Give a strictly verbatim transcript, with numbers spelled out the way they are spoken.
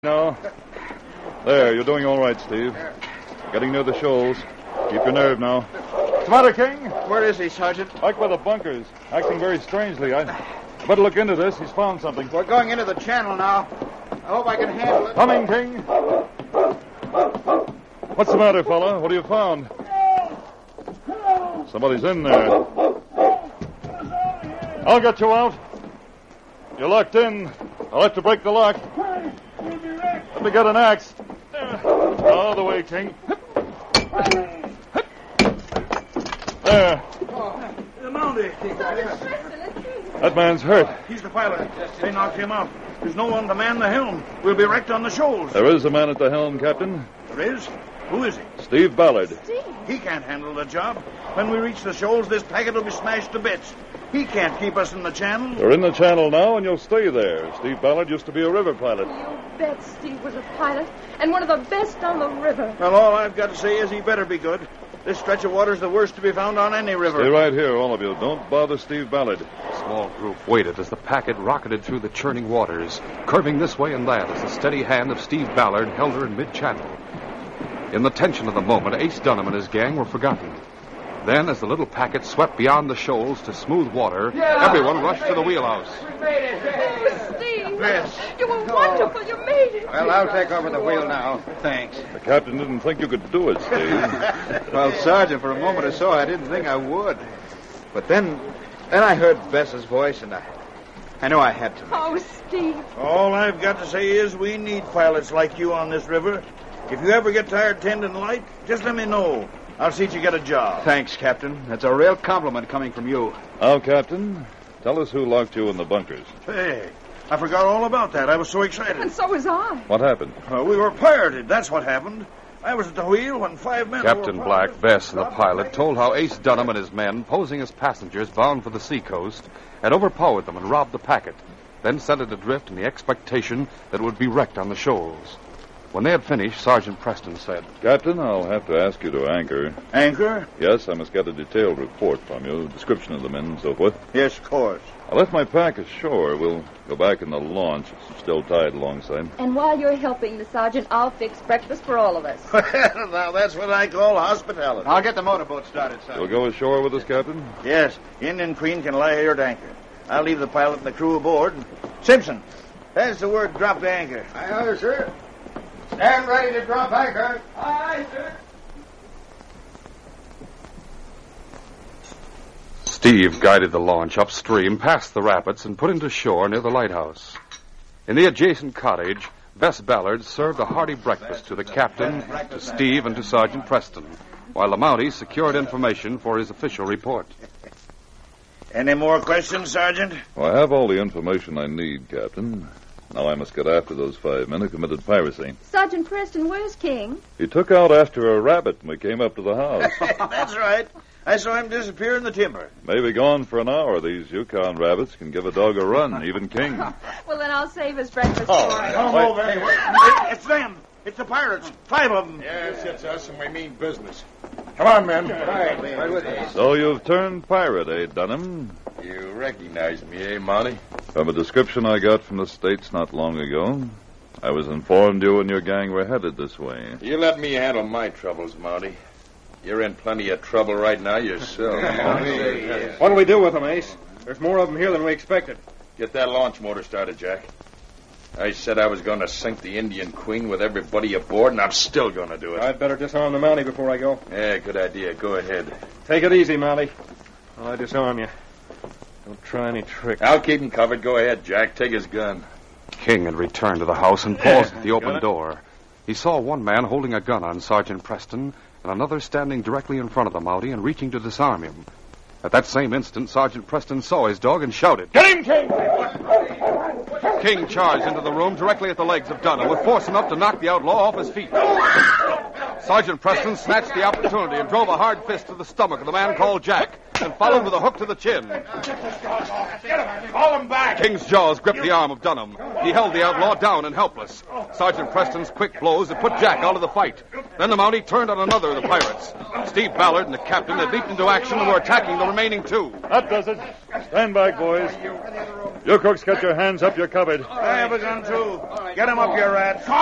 No. There, you're doing all right, Steve. Getting near the shoals. Keep your nerve now. What's the matter, King? Where is he, Sergeant? Back by the bunkers. Acting very strangely. I better look into this. He's found something. We're going into the channel now. I hope I can handle it. Coming, King. What's the matter, fella? What have you found? Somebody's in there. I'll get you out. You're locked in. I'll have to break the lock. Let me get an axe. All the way, King. There. The Mountie. That man's hurt. He's the pilot. They knocked him out. There's no one to man the helm. We'll be wrecked on the shoals. There is a man at the helm, Captain. There is? Who is he? Steve Ballard. Steve? He can't handle the job. When we reach the shoals, this packet will be smashed to bits. He can't keep us in the channel. You're in the channel now, and you'll stay there. Steve Ballard used to be a river pilot. You bet Steve was a pilot, and one of the best on the river. Well, all I've got to say is he better be good. This stretch of water's the worst to be found on any river. Stay right here, all of you. Don't bother Steve Ballard. The small group waited as the packet rocketed through the churning waters, curving this way and that as the steady hand of Steve Ballard held her in mid-channel. In the tension of the moment, Ace Dunham and his gang were forgotten. Then, as the little packet swept beyond the shoals to smooth water, yeah, everyone rushed to the wheelhouse. We made it. Oh, Steve. Yes. You were wonderful. You made it. Well, I'll take over the wheel now. Thanks. The captain didn't think you could do it, Steve. Well, Sergeant, for a moment or so, I didn't think I would. But then, then I heard Bess's voice, and I, I knew I had to. Oh, Steve. All I've got to say is we need pilots like you on this river. If you ever get tired tending light, just let me know. I'll see that you get a job. Thanks, Captain. That's a real compliment coming from you. Now, Captain, tell us who locked you in the bunkers. Hey, I forgot all about that. I was so excited. And so was I. What happened? Uh, we were pirated. That's what happened. I was at the wheel when five men Captain were Black, pirated. Bess, and the pilot told how Ace Dunham and his men, posing as passengers bound for the seacoast, had overpowered them and robbed the packet, then sent it adrift in the expectation that it would be wrecked on the shoals. When they had finished, Sergeant Preston said, Captain, I'll have to ask you to anchor. Anchor? Yes, I must get a detailed report from you, description of the men and so forth. Yes, of course. I left my pack ashore. We'll go back in the launch. It's still tied alongside. And while you're helping the sergeant, I'll fix breakfast for all of us. Well, now that's what I call hospitality. I'll get the motorboat started, Sergeant. You'll go ashore with us, Captain? Yes, Indian Queen can lie here at anchor. I'll leave the pilot and the crew aboard. Simpson, pass the word drop the anchor. Aye, aye, sir. Stand ready to drop anchor. Aye, sir. Steve guided the launch upstream past the rapids and put into shore near the lighthouse. In the adjacent cottage, Bess Ballard served a hearty breakfast to the captain, to Steve, and to Sergeant Preston, while the Mountie secured information for his official report. Any more questions, Sergeant? Well, I have all the information I need, Captain. Now I must get after those five men who committed piracy. Sergeant Preston, where's King? He took out after a rabbit when we came up to the house. That's right. I saw him disappear in the timber. Maybe gone for an hour. These Yukon rabbits can give a dog a run, even King. Well, then I'll save his breakfast Oh, for him. Come over. Hey, wait. It's them. It's the pirates. Five of them. Yes, it's us, and we mean business. Come on, men. Right, right with you. So you've turned pirate, eh, Dunham? You recognize me, eh, Monty? From a description I got from the States not long ago, I was informed you and your gang were headed this way. You let me handle my troubles, Monty. You're in plenty of trouble right now yourself. What'll we do with them, Ace? There's more of them here than we expected. Get that launch motor started, Jack. I said I was going to sink the Indian Queen with everybody aboard, and I'm still going to do it. I'd better disarm the Mountie before I go. Yeah, good idea. Go ahead. Take it easy, Mountie. While I disarm you. Don't try any tricks. I'll keep him covered. Go ahead, Jack. Take his gun. King had returned to the house and paused at the open door. He saw one man holding a gun on Sergeant Preston and another standing directly in front of the Mountie and reaching to disarm him. At that same instant, Sergeant Preston saw his dog and shouted, Get him, King! King charged into the room directly at the legs of Dunham with force enough to knock the outlaw off his feet. Sergeant Preston snatched the opportunity and drove a hard fist to the stomach of the man called Jack and followed with a hook to the chin. Call him back! King's jaws gripped the arm of Dunham. He held the outlaw down and helpless. Sergeant Preston's quick blows had put Jack out of the fight. Then the Mountie turned on another of the pirates. Steve Ballard and the captain had leaped into action and were attacking the remaining two. That does it. Stand back, boys. You crooks, get your hands up. You're covered. I have a gun, too. Get him up, you rat.